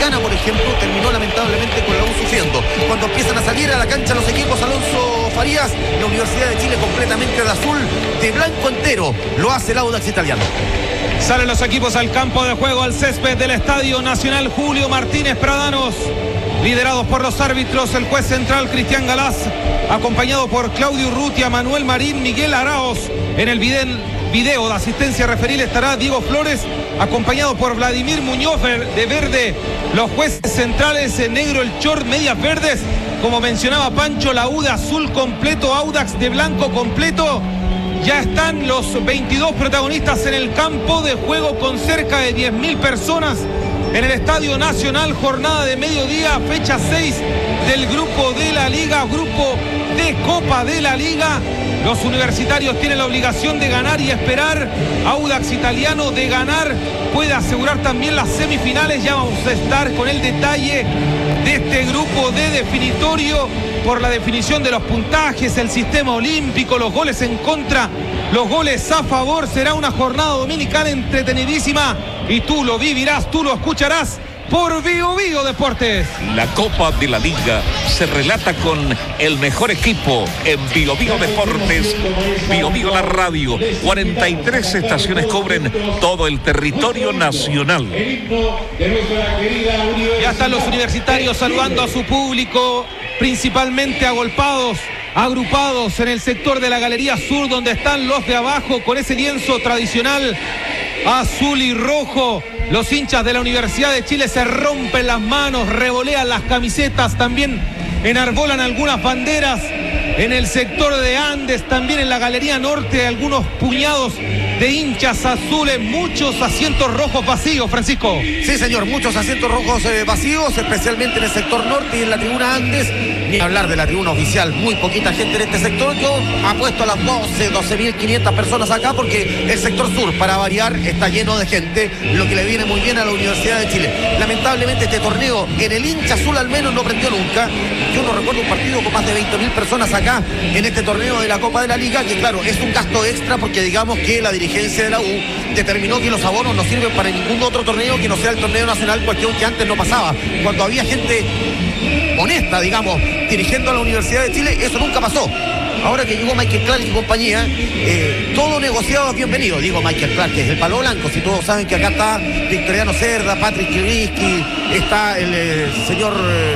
Sudamericana, por ejemplo, terminó lamentablemente con la U sufriendo. Cuando empiezan a salir a la cancha los equipos, Alonso Farías, la Universidad de Chile completamente de azul, de blanco entero, lo hace el Audax italiano. Salen los equipos al campo de juego, al césped del Estadio Nacional Julio Martínez Pradanos, liderados por los árbitros, el juez central Cristian Galás, acompañado por Claudio Urrutia, Manuel Marín, Miguel Araos. En el video de asistencia referil estará Diego Flores, acompañado por Vladimir Muñoz de verde. Los jueces centrales en negro, el short, medias verdes. Como mencionaba Pancho, la U de azul completo, Audax de blanco completo. Ya están los 22 protagonistas en el campo de juego con cerca de 10.000 personas en el Estadio Nacional, jornada de mediodía, fecha 6 del grupo de la Liga, grupo de Copa de la Liga. Los universitarios tienen la obligación de ganar y esperar. Audax italiano de ganar puede asegurar también las semifinales. Ya vamos a estar con el detalle de este grupo de definitorio por la definición de los puntajes, el sistema olímpico, los goles en contra, los goles a favor. Será una jornada dominical entretenidísima y tú lo vivirás, tú lo escucharás por Bio Bio Deportes. La Copa de la Liga se relata con el mejor equipo en Bio Bio Deportes. Bio Bio la radio. 43 estaciones cubren todo el territorio nacional. Ya están los universitarios saludando a su público, principalmente agolpados, agrupados en el sector de la Galería Sur, donde están los de abajo con ese lienzo tradicional azul y rojo. Los hinchas de la Universidad de Chile se rompen las manos, revolean las camisetas, también enarbolan algunas banderas. En el sector de Andes, también en la Galería Norte, algunos puñados de hinchas azules, muchos asientos rojos vacíos, Francisco. Sí, señor, muchos asientos rojos vacíos, especialmente en el sector norte y en la tribuna Andes. Ni hablar de la tribuna oficial, muy poquita gente en este sector. Yo apuesto a las 12.500 personas acá porque el sector sur, para variar, está lleno de gente, lo que le viene muy bien a la Universidad de Chile. Lamentablemente este torneo, en el hincha azul al menos, no prendió nunca. Yo no recuerdo un partido con más de 20.000 personas acá en este torneo de la Copa de la Liga, que claro, es un gasto extra porque digamos que la dirigencia de la U determinó que los abonos no sirven para ningún otro torneo que no sea el torneo nacional, cuestión que antes no pasaba. Cuando había gente honesta, digamos, dirigiendo a la Universidad de Chile, eso nunca pasó. Ahora que llegó Michael Clark y compañía, todo negociado es bienvenido. Digo Michael Clark, que es el palo blanco. Si todos saben que acá está Victoriano Cerda, Patrick Kiriski, está el señor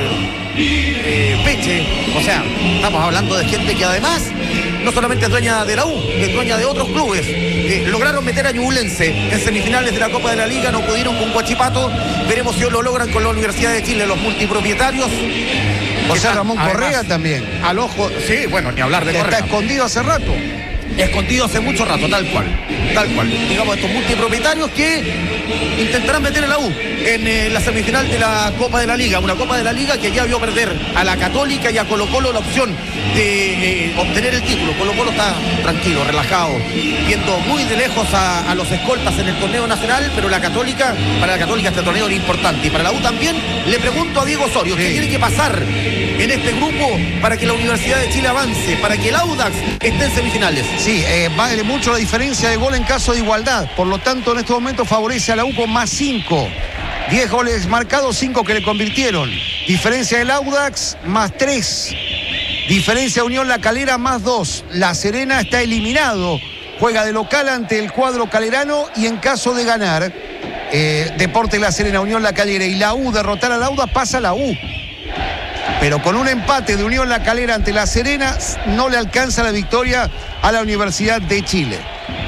Peche. O sea, estamos hablando de gente que además no solamente es dueña de la U, es dueña de otros clubes. Lograron meter a Ñublense en semifinales de la Copa de la Liga, no pudieron con Huachipato. Veremos si lo logran con la Universidad de Chile, los multipropietarios. O sea, Ramón Correa también. Al ojo, sí, bueno, ni hablar de que Correa. Está escondido hace rato. Escondido hace mucho rato, tal cual. Digamos, estos multipropietarios que intentarán meter a la U en la semifinal de la Copa de la Liga. Una Copa de la Liga que ya vio perder a la Católica y a Colo-Colo la opción de obtener el título. Colo-Colo está tranquilo, relajado, viendo muy de lejos a los escoltas en el torneo nacional, pero para la Católica este torneo es importante. Y para la U también. Le pregunto a Diego Osorio, ¿qué tiene que pasar en este grupo para que la Universidad de Chile avance, para que el Audax esté en semifinales? Sí, vale mucho la diferencia de gol en caso de igualdad. Por lo tanto, en este momento favorece a la U con más 5. 10 goles marcados, 5 que le convirtieron. Diferencia del Audax, más 3. Diferencia de Unión La Calera, más 2. La Serena está eliminado. Juega de local ante el cuadro calerano y en caso de ganar, Deportes La Serena, Unión La Calera y la U derrotar al Audax, pasa la U. Pero con un empate de Unión La Calera ante La Serena no le alcanza la victoria a la Universidad de Chile.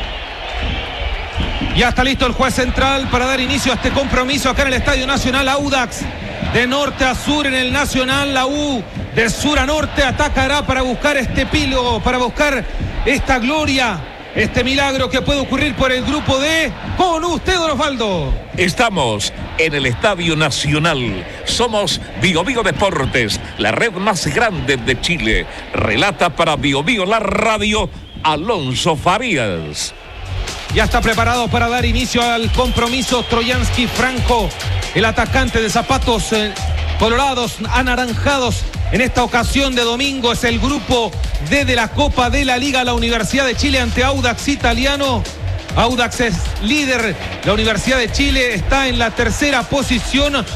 Ya está listo el juez central para dar inicio a este compromiso acá en el Estadio Nacional. Audax de norte a sur en el Nacional, la U de sur a norte atacará para buscar este epílogo, para buscar esta gloria, este milagro que puede ocurrir por el grupo D. Con usted, don Osvaldo. Estamos en el Estadio Nacional. Somos Bio Bio Deportes, la red más grande de Chile. Relata para Bio Bio la radio, Alonso Farías. Ya está preparado para dar inicio al compromiso Troyansky Franco, el atacante de zapatos colorados, anaranjados. En esta ocasión de domingo es el grupo D de la Copa de la Liga, la Universidad de Chile ante Audax italiano. Audax es líder, la Universidad de Chile está en la tercera posición.